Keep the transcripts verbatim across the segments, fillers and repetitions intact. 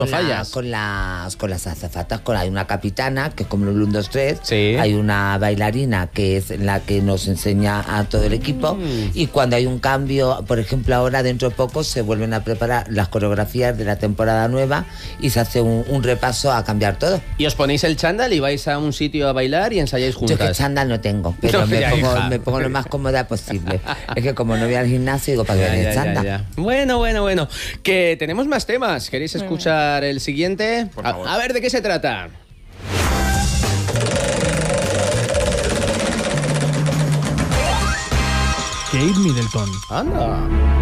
Con, fallas. La, con las con las azafatas, con, hay una capitana, que es como el uno, dos, tres, sí. Hay una bailarina que es la que nos enseña a todo el equipo, mm. y cuando hay un cambio, por ejemplo ahora dentro de poco se vuelven a preparar las coreografías de la temporada nueva y se hace un, un repaso a cambiar todo. ¿Y os ponéis el chándal y vais a un sitio a bailar y ensayáis juntas? Yo que chándal no tengo, pero no, me, ya, pongo, me pongo lo más cómoda posible. Es que como no voy al gimnasio, digo, ¿para qué chándal? Bueno, bueno, bueno. Que tenemos más temas. ¿Queréis escuchar el siguiente? Por favor. A, a ver, ¿de qué se trata? Kate Middleton. Anda.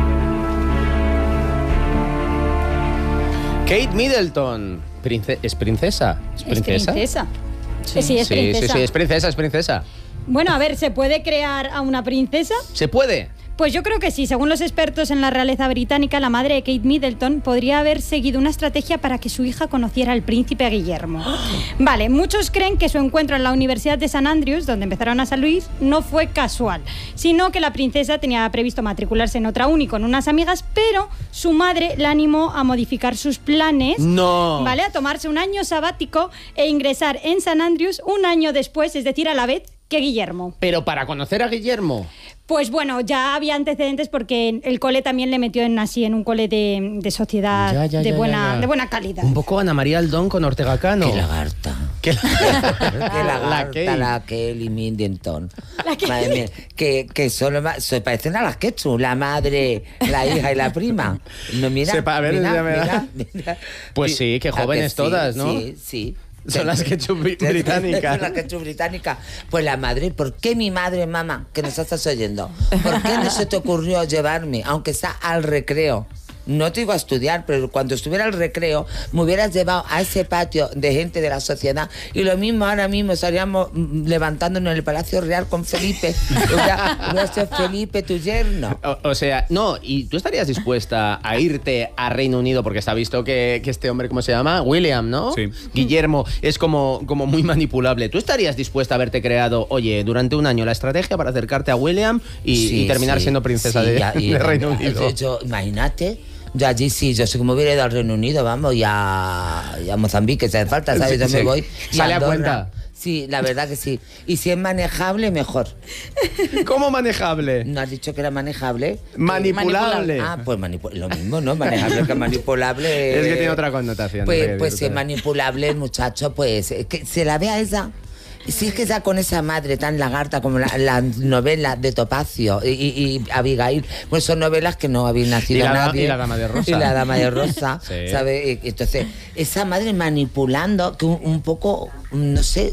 Kate Middleton. Prince ¿Es princesa? ¿Es princesa? Es princesa. Sí, sí, es sí, princesa. Sí, sí, es princesa, es princesa. Bueno, a ver, ¿se puede crear a una princesa? ¿Se puede? Pues yo creo que sí. Según los expertos en la realeza británica, la madre de Kate Middleton podría haber seguido una estrategia para que su hija conociera al príncipe Guillermo. Vale, muchos creen que su encuentro en la Universidad de San Andrews, donde empezaron a San Luis, no fue casual, sino que la princesa tenía previsto matricularse en otra uni con unas amigas, pero su madre la animó a modificar sus planes, no. ¿vale? A tomarse un año sabático e ingresar en San Andrews un año después, es decir, a la vez que Guillermo. Pero para conocer a Guillermo... Pues bueno, ya había antecedentes porque el cole también le metió en así en un cole de, de sociedad ya, ya, de, ya, buena, ya. de buena calidad. Un poco Ana María Aldón con Ortega Cano. ¡Qué lagarta! ¡Qué lagarta! ¡Qué lagarta la Kelly Middleton! Madre mía, que, que solo se parecen a las Ketchu, la madre, la hija y la prima. No, mira, Sepa, a ver, mira, mira, mira, mira. Pues sí, que jóvenes que sí, todas, ¿no? Sí, sí. Son las ketchup británicas. Son las ketchup británicas. Pues la madre, ¿por qué mi madre, mamá, que nos estás oyendo? ¿Por qué no se te ocurrió llevarme, aunque sea al recreo? No te iba a estudiar, pero cuando estuviera al recreo me hubieras llevado a ese patio de gente de la sociedad y lo mismo ahora mismo estaríamos levantándonos en el Palacio Real con Felipe. Hubiera sido Felipe tu yerno. O, o sea, no, y tú estarías dispuesta a irte a Reino Unido porque está visto que, que este hombre, ¿cómo se llama? William, ¿no? Sí. Guillermo, es como, como muy manipulable. ¿Tú estarías dispuesta a haberte creado, oye, durante un año la estrategia para acercarte a William y, sí, y terminar sí, siendo princesa sí, de, ya, y, de Reino Unido? Yo, yo, imagínate. Yo allí sí, yo sé que me hubiera ido al Reino Unido, vamos, y a, y a Mozambique, si hace falta, ¿sabes? Sí, yo sí. me voy. Sale a cuenta. Sí, la verdad que sí. Y si es manejable, mejor. ¿Cómo manejable? ¿No has dicho que era manejable? Manipulable. Ah, pues manipu lo mismo, ¿no? Manejable que manipulable. Es que tiene otra connotación. Pues, pues si es manipulable el muchacho, pues que se la ve a esa. Si es que ya con esa madre tan lagarta como la, la novela de Topacio y, y, y Abigail, pues son novelas que no habían nacido y la, nadie. Y la Dama de Rosa. Y la Dama de Rosa, sí. ¿sabes? Entonces, esa madre manipulando, que un, un poco, no sé,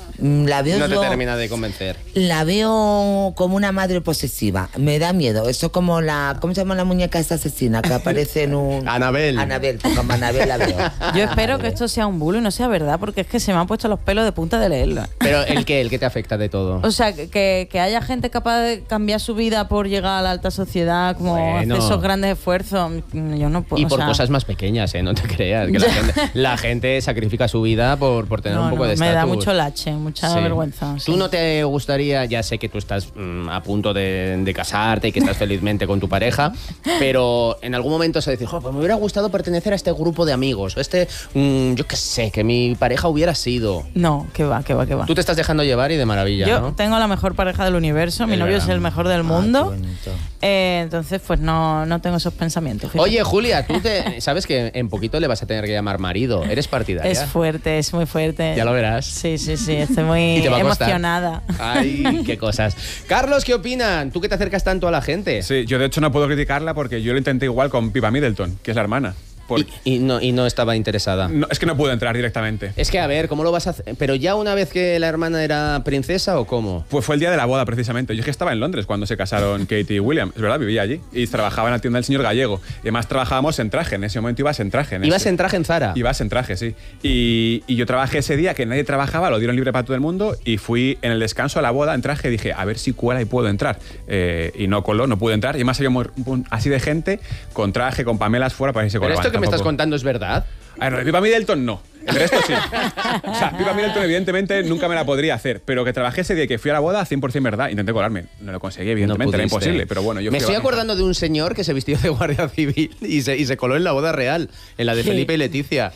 la veo... No te yo, termina de convencer. La veo como una madre posesiva. Me da miedo. Eso es como la... ¿Cómo se llama la muñeca esta asesina? Que aparece en un... Anabel. Anabel, pues como Anabel la veo. Yo espero que esto sea un bulo y no sea verdad, porque es que se me han puesto los pelos de punta de leerlo. Pero ¿el qué? ¿El qué te afecta de todo? O sea, que, que haya gente capaz de cambiar su vida por llegar a la alta sociedad, como bueno. hacer esos grandes esfuerzos, yo no puedo. Y por o sea, cosas más pequeñas, ¿eh? No te creas. Que la, gente, la gente sacrifica su vida por, por tener no, un poco no, de estatus. Me da mucho lache, mucha sí. vergüenza. ¿Tú sí. no te gustaría, ya sé que tú estás mmm, a punto de, de casarte y que estás felizmente con tu pareja, pero en algún momento se dice, oh, pues me hubiera gustado pertenecer a este grupo de amigos, o este, mmm, yo qué sé, que mi pareja hubiera sido? No, que va, que va, que va. Tú te estás dejando llevar y de maravilla, Yo ¿no? tengo la mejor pareja del universo, mi es novio verdad. es el mejor del Ah, mundo, qué bonito. eh, entonces pues no, no tengo esos pensamientos. Fíjate. Oye, Julia, tú te, sabes que en poquito le vas a tener que llamar marido, ¿eres partidaria? Es fuerte, es muy fuerte. Ya lo verás. Sí, sí, sí, estoy muy Y te va a costar. emocionada. Ay, qué cosas. Carlos, ¿qué opinan? ¿Tú que te acercas tanto a la gente? Sí, yo de hecho no puedo criticarla porque yo lo intenté igual con Pippa Middleton, que es la hermana. Por... Y, y, no, y no estaba interesada. No, es que no pude entrar directamente. Es que, a ver, ¿cómo lo vas a hacer? ¿Pero ya una vez que la hermana era princesa o cómo? Pues fue el día de la boda, precisamente. Yo es que estaba en Londres cuando se casaron Kate y William. Es verdad, vivía allí. Y trabajaba en la tienda del señor Gallego. Y además trabajábamos en traje. En ese momento ibas en traje. En ¿Ibas ese... en traje en Zara? Ibas en traje, sí. Y, y yo trabajé ese día que nadie trabajaba, lo dieron libre para todo el mundo. Y fui en el descanso a la boda en traje. Dije, a ver si cuela y puedo entrar. Eh, y no coló, no pude entrar. Y además había así de gente con traje, con pamelas fuera para que se Pero colaban. esto que me Tampoco... estás contando es verdad. A ver, lo de Pippa Middleton no. El resto sí. O sea, Pippa Middleton evidentemente nunca me la podría hacer, pero que trabajé ese día y que fui a la boda, cien por ciento verdad. Intenté colarme. No lo conseguí, evidentemente, No era pudiste. imposible, pero bueno, yo Me fui a estoy la- acordando de un señor que se vistió de guardia civil y se, y se coló en la boda real, en la de ¿Qué? Felipe y Leticia.